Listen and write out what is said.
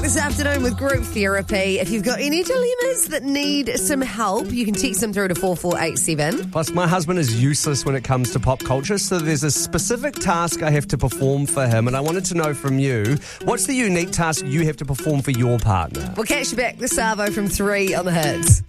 this afternoon with group therapy. If you've got any dilemmas that need some help, you can text them through to 4487. Plus, my husband is useless when it comes to pop culture, so there's a specific task I have to perform for him, and I wanted to know from you, what's the unique task you have to perform for your partner? We'll catch you back with Savo from 3 on the Hits.